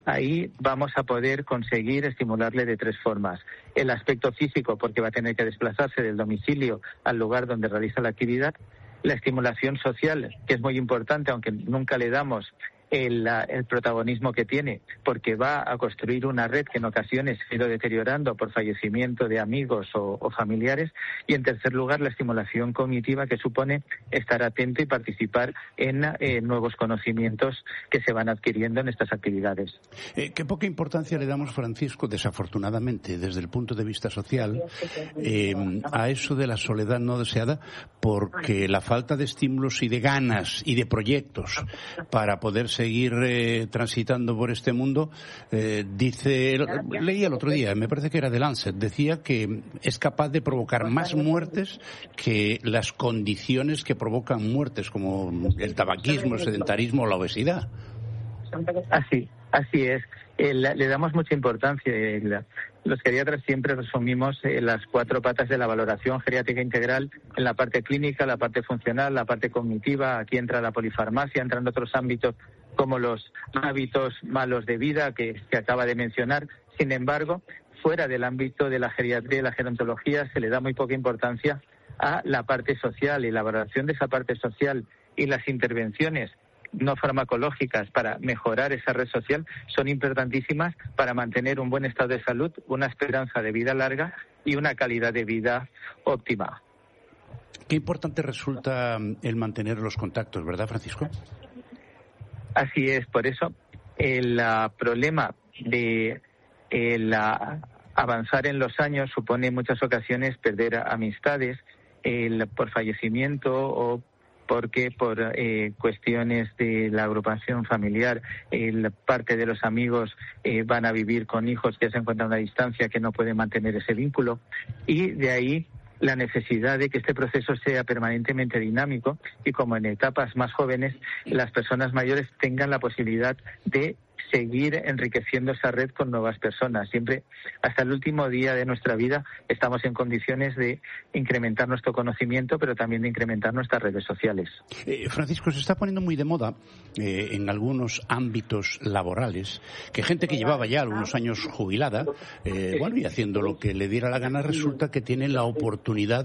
ahí vamos a poder conseguir estimularle de 3 formas. El aspecto físico, porque va a tener que desplazarse del domicilio al lugar donde realiza la actividad. La estimulación social, que es muy importante, aunque nunca le damos el protagonismo que tiene, porque va a construir una red que en ocasiones se ha ido deteriorando por fallecimiento de amigos o familiares. Y en tercer lugar, la estimulación cognitiva, que supone estar atento y participar en nuevos conocimientos que se van adquiriendo en estas actividades. Qué poca importancia le damos, Francisco, desafortunadamente, desde el punto de vista social, a eso de la soledad no deseada, porque la falta de estímulos y de ganas y de proyectos para poder seguir transitando por este mundo, leí el otro día, me parece que era de Lancet, decía que es capaz de provocar más muertes que las condiciones que provocan muertes, como el tabaquismo, el sedentarismo o la obesidad. Así es. Le damos mucha importancia. Los geriatras siempre resumimos las 4 patas de la valoración geriátrica integral en la parte clínica, la parte funcional, la parte cognitiva. Aquí entra la polifarmacia, entran otros ámbitos como los hábitos malos de vida que acaba de mencionar. Sin embargo, fuera del ámbito de la geriatría y la gerontología se le da muy poca importancia a la parte social, y la valoración de esa parte social y las intervenciones no farmacológicas para mejorar esa red social son importantísimas para mantener un buen estado de salud, una esperanza de vida larga y una calidad de vida óptima. Qué importante resulta el mantener los contactos, ¿verdad, Francisco? Así es, por eso el problema de avanzar en los años supone en muchas ocasiones perder amistades por fallecimiento o porque por cuestiones de la agrupación familiar, parte de los amigos van a vivir con hijos que se encuentran a una distancia que no pueden mantener ese vínculo, y de ahí la necesidad de que este proceso sea permanentemente dinámico y, como en etapas más jóvenes, las personas mayores tengan la posibilidad de seguir enriqueciendo esa red con nuevas personas. Siempre, hasta el último día de nuestra vida, estamos en condiciones de incrementar nuestro conocimiento, pero también de incrementar nuestras redes sociales. Francisco, se está poniendo muy de moda en algunos ámbitos laborales que gente que llevaba ya algunos años jubilada, volvía haciendo lo que le diera la gana, resulta que tiene la oportunidad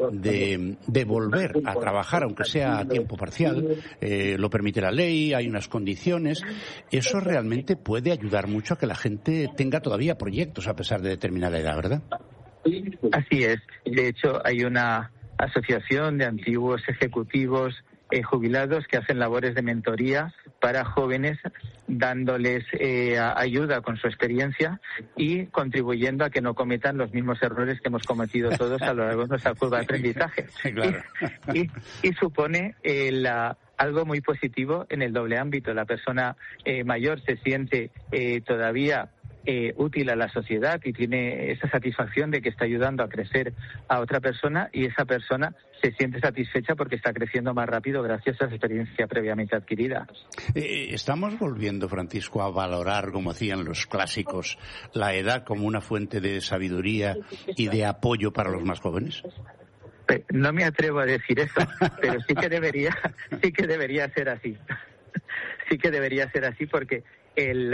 de volver a trabajar, aunque sea a tiempo parcial. Lo permite la ley, hay unas condiciones. Eso realmente puede ayudar mucho a que la gente tenga todavía proyectos a pesar de determinada edad, ¿verdad? Así es. De hecho, hay una asociación de antiguos ejecutivos jubilados que hacen labores de mentoría para jóvenes, dándoles ayuda con su experiencia y contribuyendo a que no cometan los mismos errores que hemos cometido todos a lo largo de nuestra curva de aprendizaje. Claro. Y supone algo muy positivo en el doble ámbito. La persona mayor se siente todavía útil a la sociedad y tiene esa satisfacción de que está ayudando a crecer a otra persona, y esa persona se siente satisfecha porque está creciendo más rápido gracias a esa experiencia previamente adquirida. ¿Estamos volviendo, Francisco, a valorar, como hacían los clásicos, la edad como una fuente de sabiduría y de apoyo para los más jóvenes? No me atrevo a decir eso, pero sí que debería ser así. Sí que debería ser así, porque en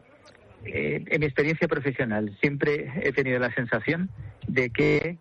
mi experiencia profesional siempre he tenido la sensación de que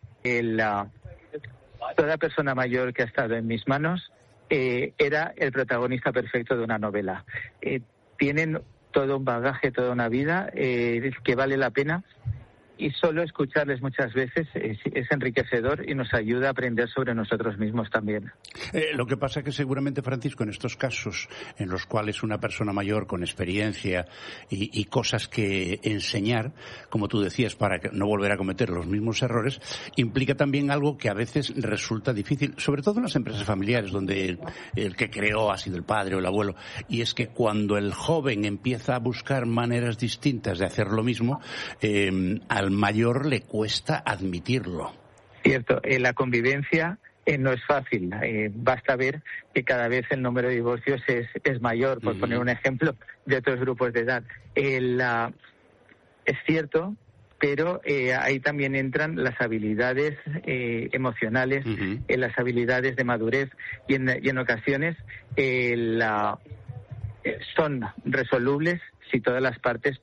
toda persona mayor que ha estado en mis manos era el protagonista perfecto de una novela. Tienen todo un bagaje, toda una vida que vale la pena, y solo escucharles muchas veces es enriquecedor y nos ayuda a aprender sobre nosotros mismos también. Lo que pasa es que seguramente, Francisco, en estos casos en los cuales una persona mayor con experiencia y cosas que enseñar, como tú decías, para no volver a cometer los mismos errores, implica también algo que a veces resulta difícil, sobre todo en las empresas familiares, donde el que creó ha sido el padre o el abuelo, y es que cuando el joven empieza a buscar maneras distintas de hacer lo mismo, al mayor le cuesta admitirlo. Cierto, la convivencia no es fácil. Basta ver que cada vez el número de divorcios es mayor, por poner un ejemplo de otros grupos de edad. Es cierto, pero ahí también entran las habilidades emocionales, las habilidades de madurez, y en ocasiones son resolubles si todas las partes